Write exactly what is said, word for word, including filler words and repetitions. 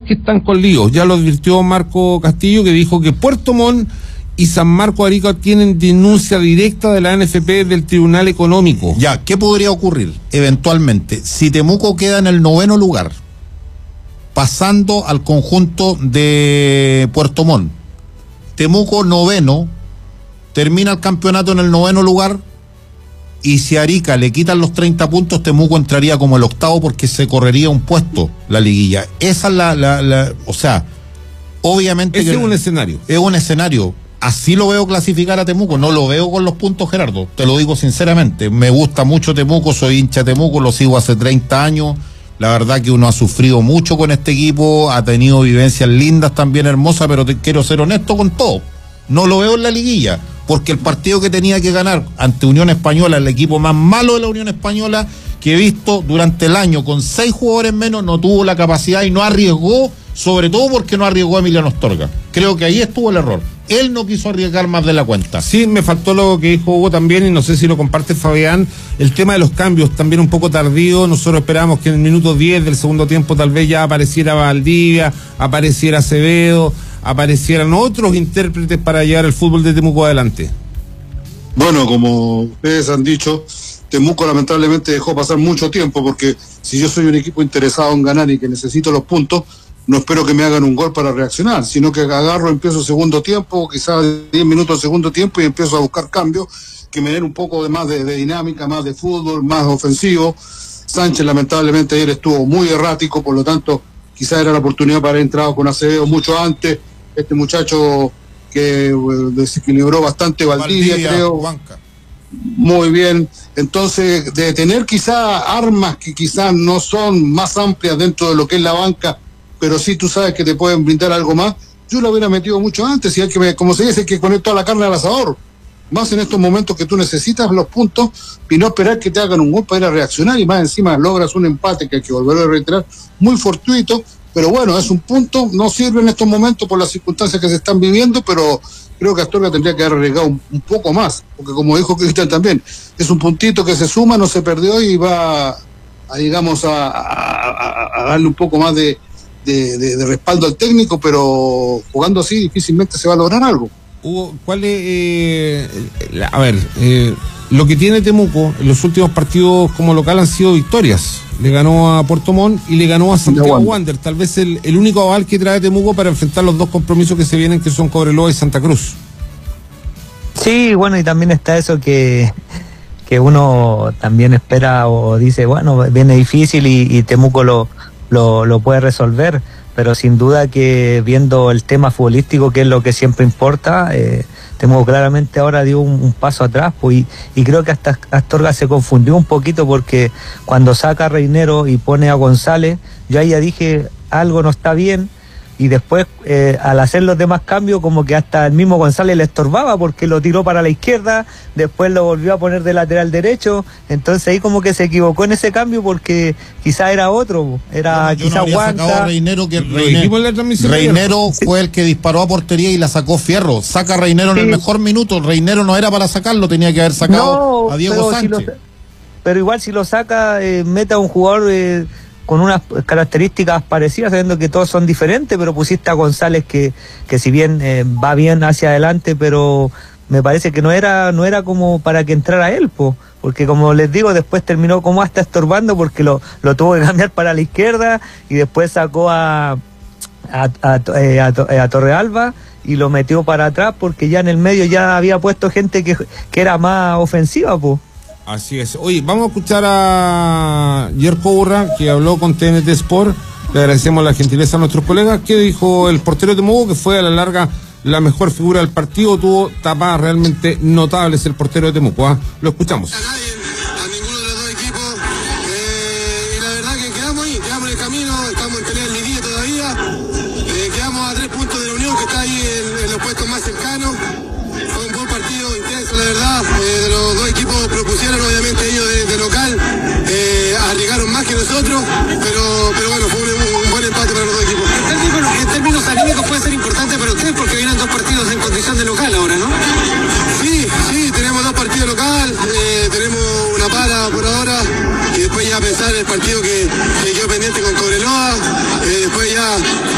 que están con líos. Ya lo advirtió Marco Castillo, que dijo que Puerto Montt y San Marcos de Arica tienen denuncia directa de la N F P del Tribunal Económico. Ya, ¿qué podría ocurrir eventualmente? Si Temuco queda en el noveno lugar, pasando al conjunto de Puerto Montt, Temuco noveno, termina el campeonato en el noveno lugar, y si a Arica le quitan los treinta puntos, Temuco entraría como el octavo porque se correría un puesto la liguilla. Esa es la, la, la o sea, obviamente... Ese que es un escenario. Es un escenario. Así lo veo clasificar a Temuco, no lo veo con los puntos, Gerardo, te lo digo sinceramente. Me gusta mucho Temuco, soy hincha de Temuco, lo sigo hace treinta años. La verdad que uno ha sufrido mucho con este equipo, ha tenido vivencias lindas, también hermosas, pero te quiero ser honesto con todo. No lo veo en la liguilla, porque el partido que tenía que ganar ante Unión Española, el equipo más malo de la Unión Española que he visto durante el año, con seis jugadores menos, no tuvo la capacidad y no arriesgó, sobre todo porque no arriesgó a Emiliano Astorga. Creo que ahí estuvo el error. Él no quiso arriesgar más de la cuenta. Sí, me faltó lo que dijo Hugo también, y no sé si lo comparte Fabián, el tema de los cambios, también un poco tardío. Nosotros esperábamos que en el minuto diez del segundo tiempo tal vez ya apareciera Valdivia, apareciera Acevedo, aparecieran otros intérpretes para llevar el fútbol de Temuco adelante. Bueno, como ustedes han dicho, Temuco lamentablemente dejó pasar mucho tiempo, porque si yo soy un equipo interesado en ganar y que necesito los puntos, no espero que me hagan un gol para reaccionar, sino que agarro, empiezo segundo tiempo, quizás diez minutos de segundo tiempo, y empiezo a buscar cambios que me den un poco de más de, de dinámica, más de fútbol, más ofensivo. Sánchez lamentablemente ayer estuvo muy errático, por lo tanto quizás era la oportunidad para haber entrado con Acevedo mucho antes. Este muchacho que uh, desequilibró bastante, Valdivia, Valdivia creo. Banca. Muy bien. Entonces, de tener quizás armas que quizás no son más amplias dentro de lo que es la banca, pero sí tú sabes que te pueden brindar algo más, yo lo hubiera metido mucho antes. Y hay que, como se dice, hay que poner toda la carne al asador, más en estos momentos que tú necesitas los puntos y no esperar que te hagan un gol para ir a reaccionar, y más encima logras un empate que hay que volver a reiterar, muy fortuito, pero bueno, es un punto, no sirve en estos momentos por las circunstancias que se están viviendo, pero creo que Astorga tendría que haber arriesgado un, un poco más, porque como dijo Cristian también, es un puntito que se suma, no se perdió, y va a, digamos, a, a, a, a darle un poco más de De, de, de respaldo al técnico, pero jugando así difícilmente se va a lograr algo. Hugo, ¿cuál es? Eh, la, a ver, eh, lo que tiene Temuco en los últimos partidos como local han sido victorias. Le ganó a Puerto Montt y le ganó a Santiago Wander. Tal vez el, el único aval que trae Temuco para enfrentar los dos compromisos que se vienen, que son Cobreloa y Santa Cruz. Sí, bueno, y también está eso que que uno también espera o dice, bueno, viene difícil y, y Temuco lo Lo, lo puede resolver, pero sin duda que viendo el tema futbolístico, que es lo que siempre importa, eh, Temuco claramente ahora dio un, un paso atrás, pues, y, y creo que hasta Astorga se confundió un poquito, porque cuando saca a Reinero y pone a González, yo ahí ya dije, algo no está bien, y después eh, al hacer los demás cambios, como que hasta el mismo González le estorbaba, porque lo tiró para la izquierda, después lo volvió a poner de lateral derecho, entonces ahí como que se equivocó en ese cambio, porque quizá era otro, era no, quizá no Huanca. Reinero, que Reinero, Reinero fue el que disparó a portería y la sacó Fierro. Saca a Reinero sí. En el mejor minuto. Reinero no era para sacarlo, tenía que haber sacado no, a Diego Sánchez. Si lo, pero igual si lo saca, eh, meta a un jugador eh, con unas características parecidas, sabiendo que todos son diferentes, pero pusiste a González que, que si bien eh, va bien hacia adelante, pero me parece que no era no era como para que entrara él, po, porque como les digo, después terminó como hasta estorbando, porque lo, lo tuvo que cambiar para la izquierda, y después sacó a a, a, a, a Torrealba y lo metió para atrás, porque ya en el medio ya había puesto gente que, que era más ofensiva, po. Así es. Oye, vamos a escuchar a Jerko Urra, que habló con T N T Sport. Le agradecemos la gentileza a nuestros colegas. ¿Qué dijo el portero de Temuco, que fue a la larga la mejor figura del partido? Tuvo tapadas realmente notables el portero de Temuco, ¿eh? Lo escuchamos. A nadie, a ninguno de los dos equipos. Eh, y la verdad que quedamos ahí, quedamos en el camino, estamos en pelea en liguilla todavía. Eh, quedamos a tres puntos de la Unión, que está ahí en, en los puestos más cercanos. Fue un buen partido, intenso, la verdad. Eh, de los dos equipos propusieron, obviamente ellos de, de local, eh, arriesgaron más que nosotros, pero, pero bueno, fue un, un buen empate para los dos equipos. En términos, en términos anímicos puede ser importante para ustedes, porque vienen dos partidos en condición de local ahora, ¿no? Sí, sí, tenemos dos partidos local, eh, tenemos una para por ahora, y después ya pensar en el partido que, que